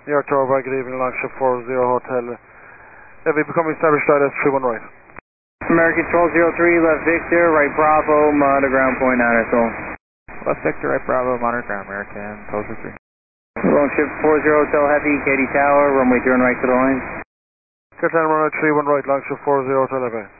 New York Tower, good evening, Longship 40 Hotel. Levy becoming established, ILS 31 right. American 1203, left Victor, right Bravo, monitor ground point 9 SO. Left Victor, right Bravo, monitor ground, American 1203. Longship 40 Hotel Heavy, Katy Tower, runway turn right to the line. Good time, runway 31 right, Longship 40 Hotel Heavy.